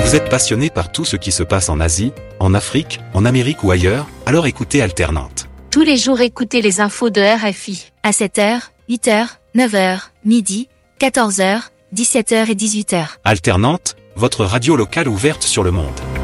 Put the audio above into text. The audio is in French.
Vous êtes passionné par tout ce qui se passe en Asie, en Afrique, en Amérique ou ailleurs, alors écoutez Alternante. Tous les jours écoutez les infos de RFI, à 7h, 8h, 9h, midi, 14h, 17h et 18h. Alternante, votre radio locale ouverte sur le monde.